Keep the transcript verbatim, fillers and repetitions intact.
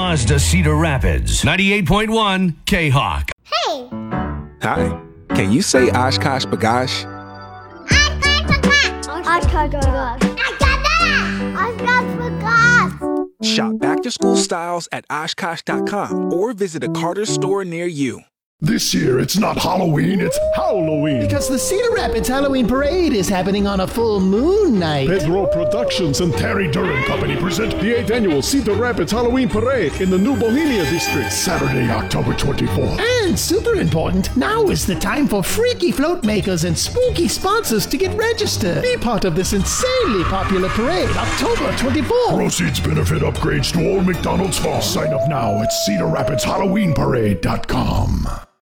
Mazda Cedar Rapids, ninety-eight point one K-Hawk. Hey! Hi. Can you say Oshkosh B'gosh? Oshkosh B'gosh. Oshkosh B'gosh. Shop back-to-school styles at Oshkosh dot com or visit a Carter's store near you. This year, it's not Halloween, it's Halloween. Because the Cedar Rapids Halloween Parade is happening on a full moon night. Pedro Productions and Terry Duran Company present the eighth annual Cedar Rapids Halloween Parade in the New Bohemia District, Saturday, October twenty-fourth. And super important, now is the time for freaky float makers and spooky sponsors to get registered. Be part of this insanely popular parade, October twenty-fourth. Proceeds benefit upgrades to Old McDonald's Farm. Sign up now at Cedar Rapids Halloween Parade dot com.